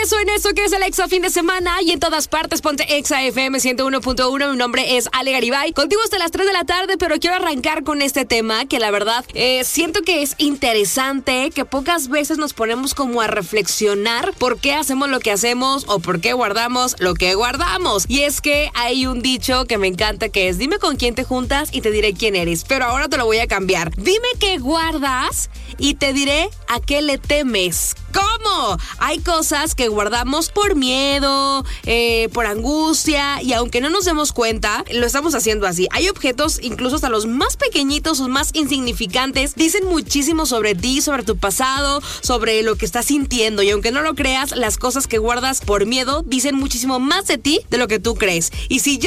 regreso en esto que es el Exa fin de semana y en todas partes ponte Exa FM 101.1. Mi nombre es Ale Garibay. Contigo hasta las 3 de la tarde, pero quiero arrancar con este tema que la verdad siento que es interesante, que pocas veces nos ponemos como a reflexionar por qué hacemos lo que hacemos o por qué guardamos lo que guardamos. Y es que hay un dicho que me encanta que es: dime con quién te juntas y te diré quién eres. Pero ahora te lo voy a cambiar. Dime qué guardas y te diré a qué le temes. ¿Cómo? Hay cosas que guardamos por miedo, por angustia, y aunque no nos demos cuenta, lo estamos haciendo así. Hay objetos, incluso hasta los más pequeñitos o más insignificantes, dicen muchísimo sobre ti, sobre tu pasado, sobre lo que estás sintiendo. Y aunque no lo creas, las cosas que guardas por miedo dicen muchísimo más de ti de lo que tú crees. Y si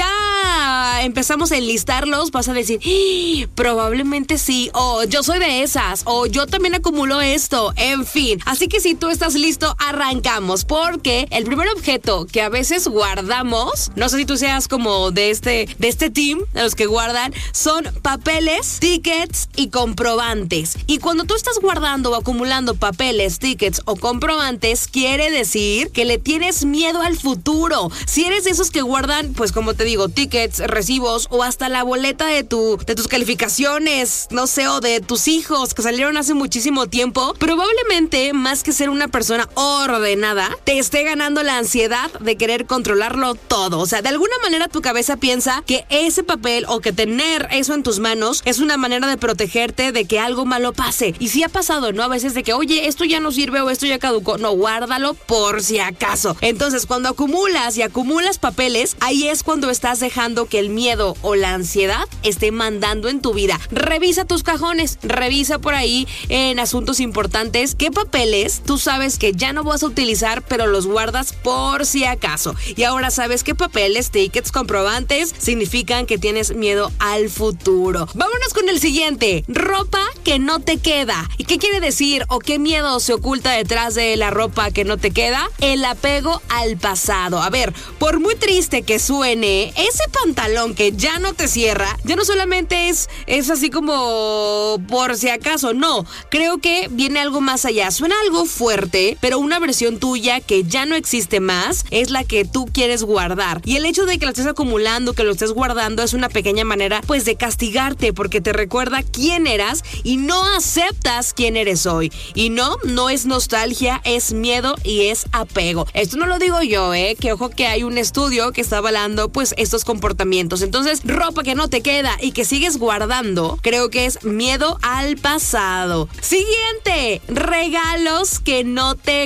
ya empezamos a enlistarlos, vas a decir, probablemente sí, o yo soy de esas, o yo también acumulo esto, en fin. Así que si tú estás listo, arrancamos, porque el primer objeto que a veces guardamos, no sé si tú seas como de este team, de los que guardan, son papeles, tickets y comprobantes. Y cuando tú estás guardando o acumulando papeles, tickets o comprobantes, quiere decir que le tienes miedo al futuro. Si eres de esos que guardan, pues como te digo, tickets, recibos o hasta la boleta de tus calificaciones, no sé, o de tus hijos que salieron hace muchísimo tiempo, probablemente más que ser una persona ordenada, te esté ganando la ansiedad de querer controlarlo todo. O sea, de alguna manera tu cabeza piensa que ese papel o que tener eso en tus manos es una manera de protegerte de que algo malo pase. Y sí ha pasado, ¿no? A veces de que, oye, esto ya no sirve o esto ya caducó. No, guárdalo por si acaso. Entonces, cuando acumulas y acumulas papeles, ahí es cuando estás dejando que el miedo o la ansiedad esté mandando en tu vida. Revisa tus cajones, revisa por ahí en asuntos importantes qué papeles tú sabes que ya no vas a utilizar, pero los guardas por si acaso. Y ahora sabes qué papeles, tickets, comprobantes significan que tienes miedo al futuro. Vámonos con el siguiente: ropa que no te queda. ¿Y qué quiere decir o qué miedo se oculta detrás de la ropa que no te queda? El apego al pasado. A ver, por muy triste que suene, ese pantalón que ya no te cierra, ya no solamente es así como por si acaso, no. Creo que viene algo más allá. Suena algo fuerte, pero una versión tuya que ya no existe más es la que tú quieres guardar. Y el hecho de que lo estés acumulando, que lo estés guardando, es una pequeña manera pues de castigarte, porque te recuerda quién eras y no aceptas quién eres hoy. Y no es nostalgia, es miedo y es apego. Esto no lo digo yo, que ojo que hay un estudio que está avalando pues estos comportamientos. Entonces, ropa que no te queda y que sigues guardando, creo que es miedo al pasado. Siguiente: regalos que no te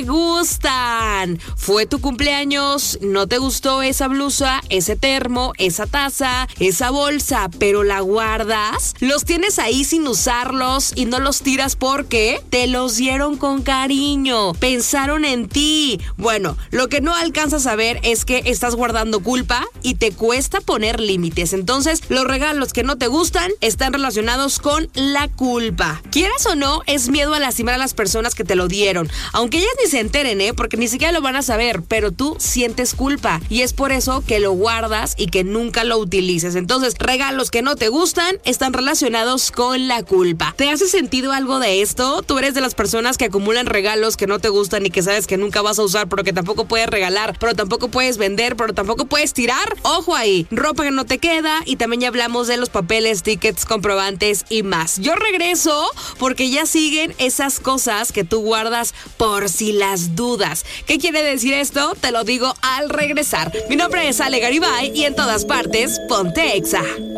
gustan. Fue tu cumpleaños, no te gustó esa blusa, ese termo, esa taza, esa bolsa, pero la guardas, los tienes ahí sin usarlos y no los tiras porque te los dieron con cariño, pensaron en ti. Bueno, lo que no alcanzas a ver es que estás guardando culpa y te cuesta poner límites. Entonces, los regalos que no te gustan están relacionados con la culpa. Quieras o no, es miedo a lastimar a las personas que te lo dieron. Aunque ellas ni se enteren, porque ni siquiera lo van a saber, pero tú sientes culpa y es por eso que lo guardas y que nunca lo utilices. Entonces, regalos que no te gustan están relacionados con la culpa. ¿Te hace sentido algo de esto? ¿Tú eres de las personas que acumulan regalos que no te gustan y que sabes que nunca vas a usar, pero que tampoco puedes regalar, pero tampoco puedes vender, pero tampoco puedes tirar? Ojo ahí, ropa que no te queda, y también ya hablamos de los papeles, tickets, comprobantes y más. Yo regreso porque ya siguen esas cosas que tú guardas por si las dudas. ¿Qué quiere decir esto? Te lo digo al regresar. Mi nombre es Ale Garibay y en todas partes, ponte Exa.